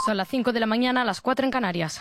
Son las 5 de la mañana, las 4 en Canarias.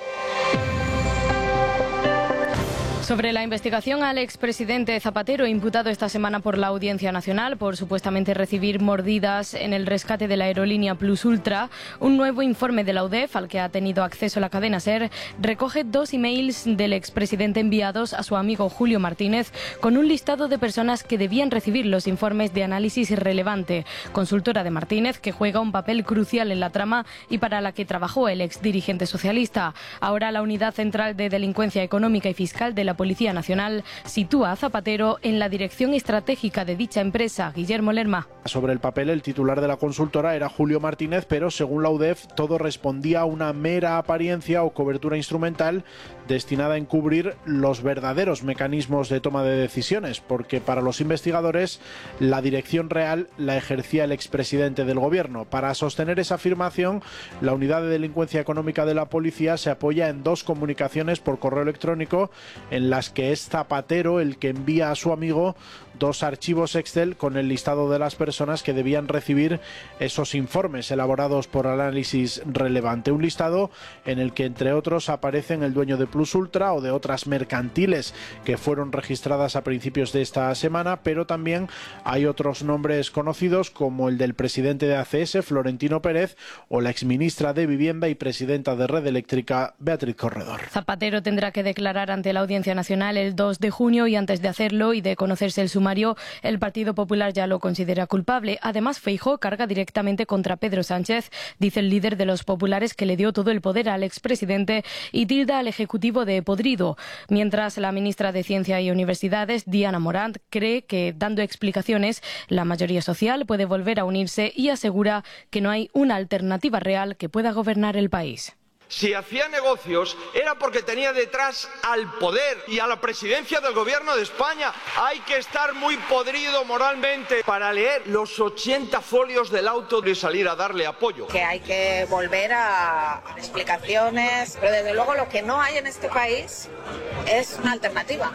Sobre la investigación al expresidente Zapatero, imputado esta semana por la Audiencia Nacional por supuestamente recibir mordidas en el rescate de la aerolínea Plus Ultra, un nuevo informe de la UDEF, al que ha tenido acceso la cadena SER, recoge 2 emails del expresidente enviados a su amigo Julio Martínez con un listado de personas que debían recibir los informes de análisis relevante, consultora de Martínez, que juega un papel crucial en la trama y para la que trabajó el exdirigente socialista. Ahora la Unidad Central de Delincuencia Económica y Fiscal de la Policía Nacional sitúa a Zapatero en la dirección estratégica de dicha empresa. Guillermo Lerma. Sobre el papel, el titular de la consultora era Julio Martínez, pero según la UDEF todo respondía a una mera apariencia o cobertura instrumental destinada a encubrir los verdaderos mecanismos de toma de decisiones, porque para los investigadores la dirección real la ejercía el expresidente del gobierno. Para sostener esa afirmación, la Unidad de Delincuencia Económica de la Policía se apoya en 2 comunicaciones por correo electrónico en las que es Zapatero el que envía a su amigo 2 archivos Excel con el listado de las personas que debían recibir esos informes elaborados por análisis relevante. Un listado en el que, entre otros, aparecen el dueño de Plus Ultra o de otras mercantiles que fueron registradas a principios de esta semana, pero también hay otros nombres conocidos como el del presidente de ACS, Florentino Pérez, o la exministra de Vivienda y presidenta de Red Eléctrica, Beatriz Corredor. Zapatero tendrá que declarar ante la Audiencia Nacional el 2 de junio y antes de hacerlo y de conocerse el sumario, el Partido Popular ya lo considera culpable. Además, Feijóo carga directamente contra Pedro Sánchez, dice el líder de los populares que le dio todo el poder al expresidente, y tilda al Ejecutivo de podrido. Mientras, la ministra de Ciencia y Universidades, Diana Morant, cree que, dando explicaciones, la mayoría social puede volver a unirse y asegura que no hay una alternativa real que pueda gobernar el país. Si hacía negocios era porque tenía detrás al poder y a la presidencia del gobierno de España. Hay que estar muy podrido moralmente para leer los 80 folios del auto y salir a darle apoyo. Que hay que volver a explicaciones, pero desde luego lo que no hay en este país es una alternativa.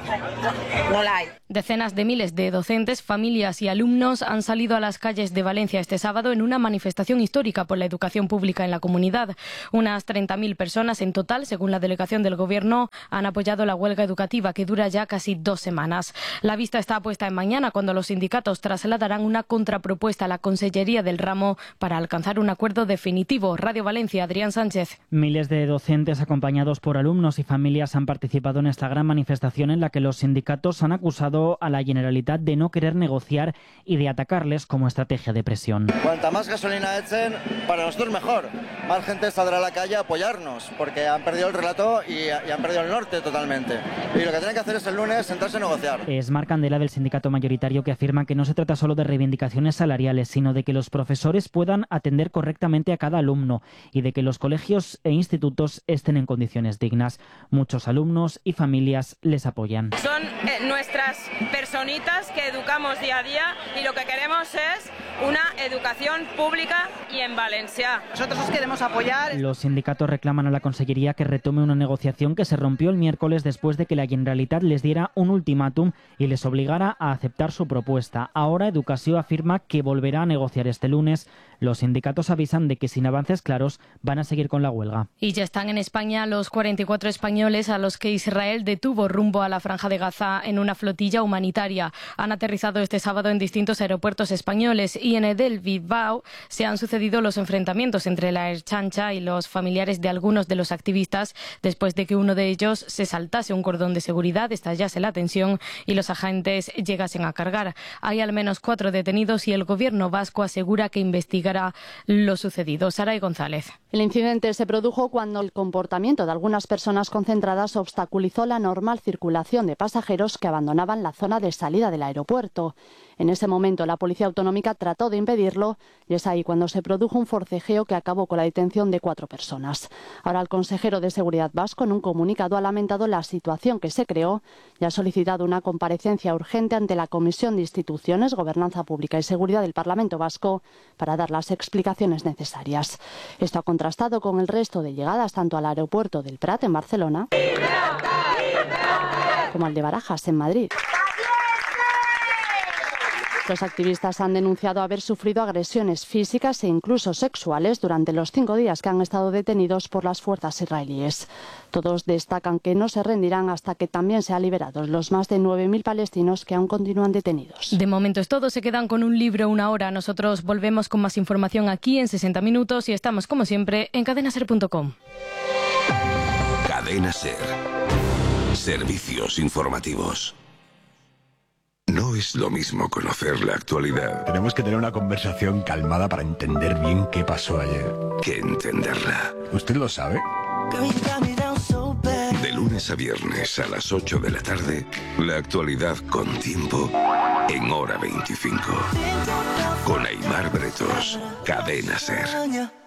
No la hay. Decenas de miles de docentes, familias y alumnos han salido a las calles de Valencia este sábado en una manifestación histórica por la educación pública en la comunidad. Unas 30.000 personas en total, según la delegación del Gobierno, han apoyado la huelga educativa que dura ya casi 2 semanas. La vista está puesta en mañana, cuando los sindicatos trasladarán una contrapropuesta a la Consellería del ramo para alcanzar un acuerdo definitivo. Radio Valencia, Adrián Sánchez. Miles de docentes acompañados por alumnos y familias han participado en esta gran manifestación en la que los sindicatos han acusado a la Generalitat de no querer negociar y de atacarles como estrategia de presión. Cuanta más gasolina echen, para nosotros mejor. Más gente saldrá a la calle a apoyarnos, porque han perdido el relato y han perdido el norte totalmente. Y lo que tienen que hacer es el lunes sentarse a negociar. Es Marc Candela, del sindicato mayoritario, que afirma que no se trata solo de reivindicaciones salariales, sino de que los profesores puedan atender correctamente a cada alumno y de que los colegios e institutos estén en condiciones dignas. Muchos alumnos y familias les apoyan. Son nuestras personitas que educamos día a día y lo que queremos es una educación pública y en valencià. Nosotros os queremos apoyar. Los sindicatos reclaman a la Consellería que retome una negociación que se rompió el miércoles después de que la Generalitat les diera un ultimátum y les obligara a aceptar su propuesta. Ahora Educació afirma que volverá a negociar este lunes. Los sindicatos avisan de que sin avances claros van a seguir con la huelga. Y ya están en España los 44 españoles a los que Israel detuvo rumbo a la Franja de Gaza en una flotilla humanitaria. Han aterrizado este sábado en distintos aeropuertos españoles y en Edel Bilbao se han sucedido los enfrentamientos entre la Ertzaintza y los familiares de algunos de los activistas después de que uno de ellos se saltase un cordón de seguridad, estallase la tensión y los agentes llegasen a cargar. Hay al menos 4 detenidos y el gobierno vasco asegura que investigará lo sucedido. Saray González. El incidente se produjo cuando el comportamiento de algunas personas concentradas obstaculizó la normal circulación de pasajeros que abandonaban la zona de salida del aeropuerto. En ese momento la Policía Autonómica trató de impedirlo y es ahí cuando se produjo un forcejeo que acabó con la detención de 4 personas. Ahora el consejero de Seguridad vasco en un comunicado ha lamentado la situación que se creó y ha solicitado una comparecencia urgente ante la Comisión de Instituciones, Gobernanza Pública y Seguridad del Parlamento Vasco para dar las explicaciones necesarias. Esto ha contrastado con el resto de llegadas tanto al aeropuerto del Prat en Barcelona como al de Barajas en Madrid. Los activistas han denunciado haber sufrido agresiones físicas e incluso sexuales durante los 5 días que han estado detenidos por las fuerzas israelíes. Todos destacan que no se rendirán hasta que también sean liberados los más de 9.000 palestinos que aún continúan detenidos. De momento es todo, se quedan con un libro una hora. Nosotros volvemos con más información aquí en 60 minutos y estamos como siempre en cadenaser.com. Cadena Ser. Servicios informativos. No es lo mismo conocer la actualidad. Tenemos que tener una conversación calmada para entender bien qué pasó ayer. Que entenderla. ¿Usted lo sabe? De lunes a viernes a las 8 de la tarde, la actualidad con tiempo en Hora 25. Con Aimar Bretos, Cadena Ser.